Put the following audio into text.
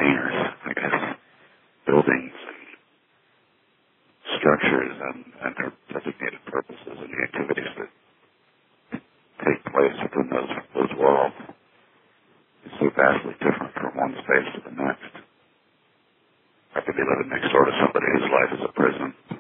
containers, I guess, buildings and structures and their designated purposes and the activities that take place within those walls is so vastly different from one space to the next. I could be living next door to somebody whose life is a prison.